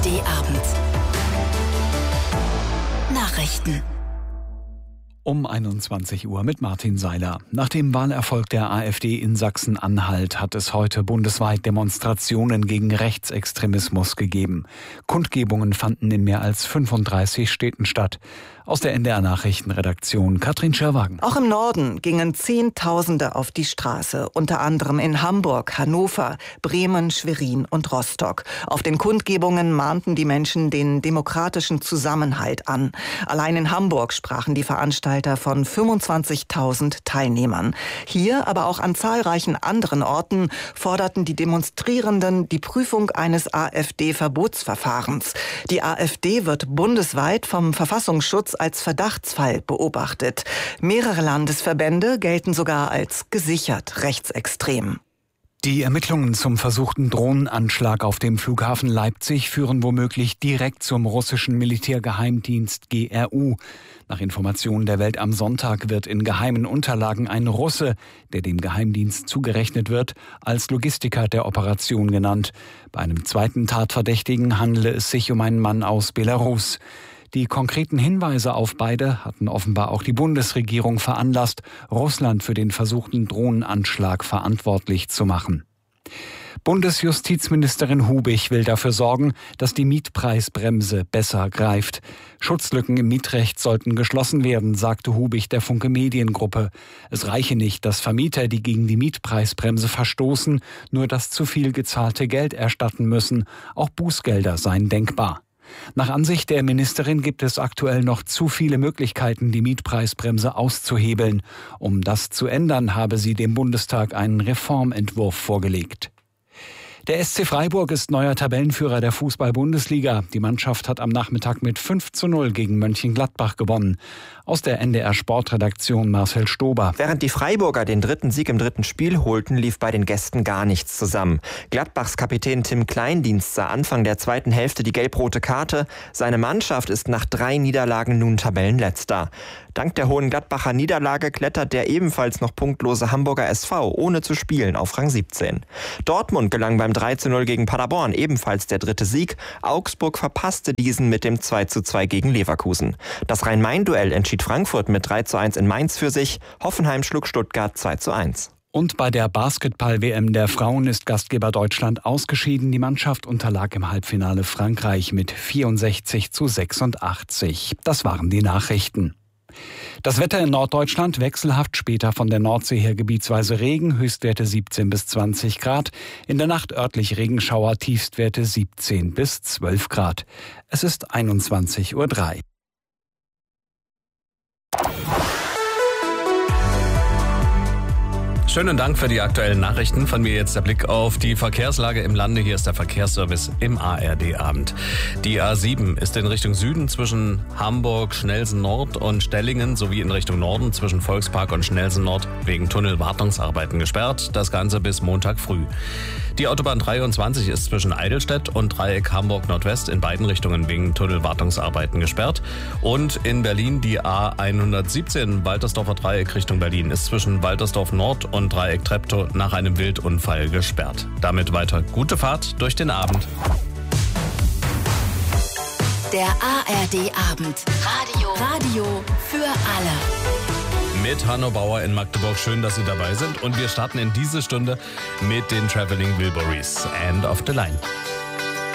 ARD-Abend. Nachrichten. Um 21 Uhr mit Martin Seiler. Nach dem Wahlerfolg der AfD in Sachsen-Anhalt hat es heute bundesweit Demonstrationen gegen Rechtsextremismus gegeben. Kundgebungen fanden in mehr als 35 Städten statt. Aus der NDR-Nachrichtenredaktion Katrin Scherwagen. Auch im Norden gingen Zehntausende auf die Straße, unter anderem in Hamburg, Hannover, Bremen, Schwerin und Rostock. Auf den Kundgebungen mahnten die Menschen den demokratischen Zusammenhalt an. Allein in Hamburg sprachen die Veranstalter von 25.000 Teilnehmern. Hier, aber auch an zahlreichen anderen Orten, forderten die Demonstrierenden die Prüfung eines AfD-Verbotsverfahrens. Die AfD wird bundesweit vom Verfassungsschutz als Verdachtsfall beobachtet. Mehrere Landesverbände gelten sogar als gesichert rechtsextrem. Die Ermittlungen zum versuchten Drohnenanschlag auf dem Flughafen Leipzig führen womöglich direkt zum russischen Militärgeheimdienst GRU. Nach Informationen der Welt am Sonntag wird in geheimen Unterlagen ein Russe, der dem Geheimdienst zugerechnet wird, als Logistiker der Operation genannt. Bei einem zweiten Tatverdächtigen handele es sich um einen Mann aus Belarus. Die konkreten Hinweise auf beide hatten offenbar auch die Bundesregierung veranlasst, Russland für den versuchten Drohnenanschlag verantwortlich zu machen. Bundesjustizministerin Hubich will dafür sorgen, dass die Mietpreisbremse besser greift. Schutzlücken im Mietrecht sollten geschlossen werden, sagte Hubich der Funke Mediengruppe. Es reiche nicht, dass Vermieter, die gegen die Mietpreisbremse verstoßen, nur das zu viel gezahlte Geld erstatten müssen. Auch Bußgelder seien denkbar. Nach Ansicht der Ministerin gibt es aktuell noch zu viele Möglichkeiten, die Mietpreisbremse auszuhebeln. Um das zu ändern, habe sie dem Bundestag einen Reformentwurf vorgelegt. Der SC Freiburg ist neuer Tabellenführer der Fußball-Bundesliga. Die Mannschaft hat am Nachmittag mit 5:0 gegen Mönchengladbach gewonnen. Aus der NDR-Sportredaktion Marcel Stober. Während die Freiburger den dritten Sieg im dritten Spiel holten, lief bei den Gästen gar nichts zusammen. Gladbachs Kapitän Tim Kleindienst sah Anfang der zweiten Hälfte die gelb-rote Karte. Seine Mannschaft ist nach 3 Niederlagen nun Tabellenletzter. Dank der hohen Gladbacher Niederlage klettert der ebenfalls noch punktlose Hamburger SV ohne zu spielen auf Rang 17. Dortmund gelang beim 3:0 gegen Paderborn ebenfalls der dritte Sieg. Augsburg verpasste diesen mit dem 2:2 gegen Leverkusen. Das Rhein-Main-Duell entschied Frankfurt mit 3:1 in Mainz für sich. Hoffenheim schlug Stuttgart 2:1. Und bei der Basketball-WM der Frauen ist Gastgeber Deutschland ausgeschieden. Die Mannschaft unterlag im Halbfinale Frankreich mit 64:86. Das waren die Nachrichten. Das Wetter in Norddeutschland wechselhaft, später von der Nordsee her gebietsweise Regen, Höchstwerte 17 bis 20 Grad. In der Nacht örtlich Regenschauer, Tiefstwerte 17 bis 12 Grad. Es ist 21:03 Uhr. Schönen Dank für die aktuellen Nachrichten. Von mir jetzt der Blick auf die Verkehrslage im Lande. Hier ist der Verkehrsservice im ARD-Abend. Die A7 ist in Richtung Süden zwischen Hamburg, Schnellsen Nord und Stellingen sowie in Richtung Norden zwischen Volkspark und Schnellsen Nord wegen Tunnelwartungsarbeiten gesperrt. Das Ganze bis Montag früh. Die Autobahn 23 ist zwischen Eidelstedt und Dreieck Hamburg Nordwest in beiden Richtungen wegen Tunnelwartungsarbeiten gesperrt. Und in Berlin die A117 Waltersdorfer Dreieck Richtung Berlin ist zwischen Waltersdorf Nord und Dreieck Treptow nach einem Wildunfall gesperrt. Damit weiter gute Fahrt durch den Abend. Der ARD-Abend. Radio für alle. Mit Hanno Bauer in Magdeburg. Schön, dass Sie dabei sind. Und wir starten in diese Stunde mit den Traveling Wilburys. End of the Line.